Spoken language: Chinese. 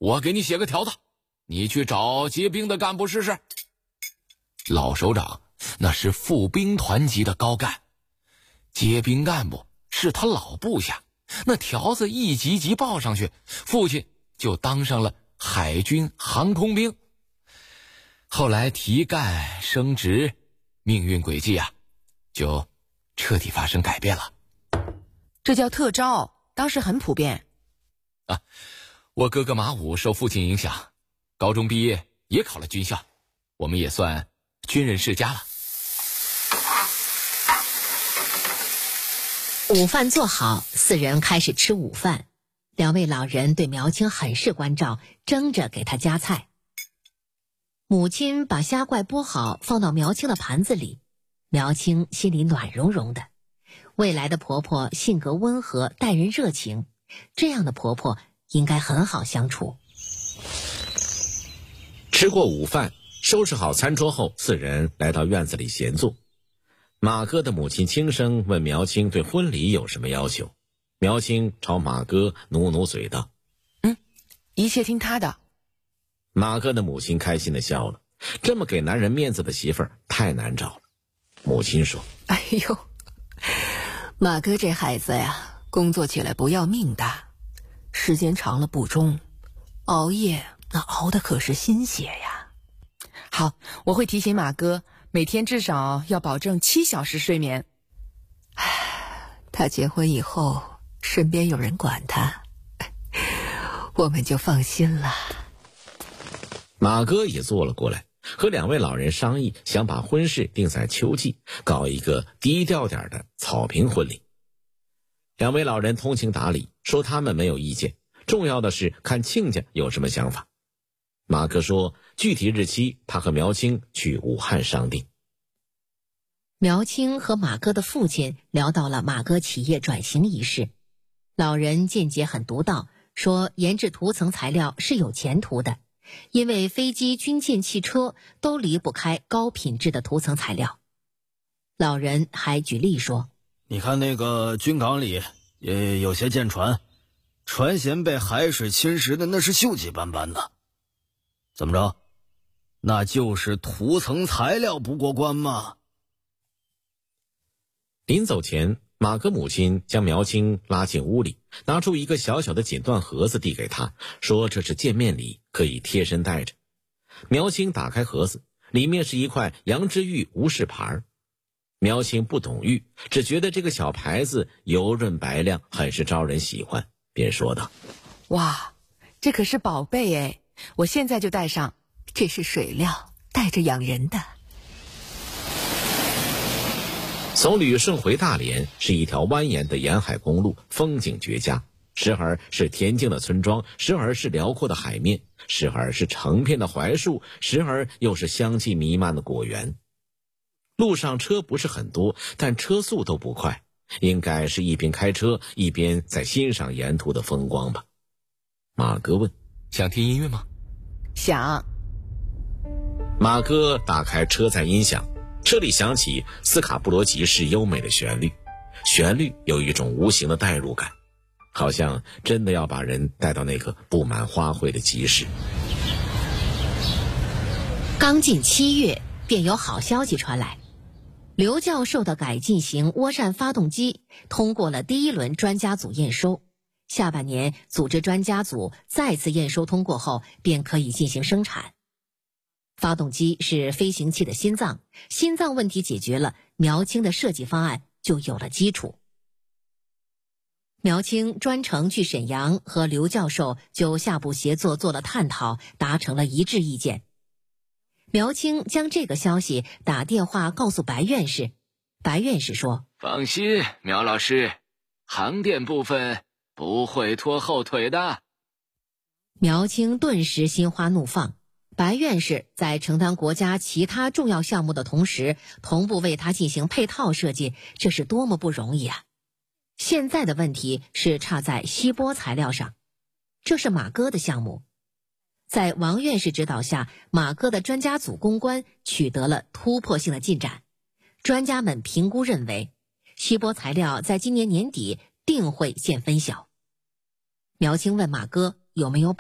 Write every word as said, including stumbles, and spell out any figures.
我给你写个条子，你去找结冰的干部试试。老首长那是副兵团级的高干，结冰干部是他老部下，那条子一级级报上去，父亲就当上了海军航空兵。后来提干升职，命运轨迹啊，就彻底发生改变了。 这叫特招，当时很普遍。 啊，我哥哥马武受父亲影响，高中毕业也考了军校，我们也算军人世家了。 午饭做好，四人开始吃午饭。两位老人对苗青很是关照，争着给他夹菜。母亲把虾怪剥好，放到苗青的盘子里，苗青心里暖融融的。未来的婆婆性格温和，待人热情，这样的婆婆应该很好相处。 吃过午饭，收拾好餐桌后，四人来到院子里闲坐。马哥的母亲轻声问苗青对婚礼有什么要求。苗青朝马哥努努嘴道： 嗯，一切听他的。 马哥的母亲开心地笑了，这么给男人面子的媳妇儿太难找了。母亲说： 哎呦，马哥这孩子呀，工作起来不要命的，时间长了不中，熬夜那熬的可是心血呀。好，我会提醒马哥，每天至少要保证七小时睡眠。唉，他结婚以后，身边有人管他，我们就放心了。 马哥也坐了过来，和两位老人商议，想把婚事定在秋季，搞一个低调点的草坪婚礼。两位老人通情达理，说他们没有意见，重要的是看亲家有什么想法。马哥说具体日期他和苗青去武汉商定。 苗青和马哥的父亲聊到了马哥企业转型一事，老人见解很独到，说研制涂层材料是有前途的，因为飞机、军舰、汽车都离不开高品质的涂层材料。老人还举例说， 你看那个军港里也有些舰船，船舷被海水侵蚀的那是锈迹斑斑的，怎么着？那就是涂层材料不过关吗？ 临走前，马哥母亲将苗青拉进屋里，拿出一个小小的锦缎盒子递给他，说这是见面礼，可以贴身带着。苗青打开盒子，里面是一块羊脂玉无饰牌。苗青不懂玉，只觉得这个小牌子油润白亮，很是招人喜欢，便说道： 哇，这可是宝贝哎，我现在就带上。这是水料，带着养人的。 从旅顺回大连是一条蜿蜒的沿海公路，风景绝佳，时而是恬静的村庄，时而是辽阔的海面，时而是成片的槐树，时而又是香气弥漫的果园。路上车不是很多，但车速都不快，应该是一边开车一边在欣赏沿途的风光吧。马哥问： 想听音乐吗？ 想。 马哥打开车载音响，车里响起斯卡布罗集市优美的旋律，旋律有一种无形的代入感，好像真的要把人带到那个布满花卉的集市。 刚进七月，便有好消息传来，刘教授的改进型涡扇发动机通过了第一轮专家组验收，下半年组织专家组再次验收通过后，便可以进行生产。发动机是飞行器的心脏，心脏问题解决了，苗青的设计方案就有了基础。苗青专程去沈阳和刘教授就下部协作做了探讨，达成了一致意见。苗青将这个消息打电话告诉白院士，白院士说： 放心，苗老师，航电部分不会拖后腿的。 苗青顿时心花怒放，白院士在承担国家其他重要项目的同时，同步为他进行配套设计，这是多么不容易啊！现在的问题是差在锡箔材料上，这是马哥的项目。在王院士指导下，马哥的专家组攻关取得了突破性的进展。专家们评估认为，锡箔材料在今年年底定会见分晓。苗青问马哥有没有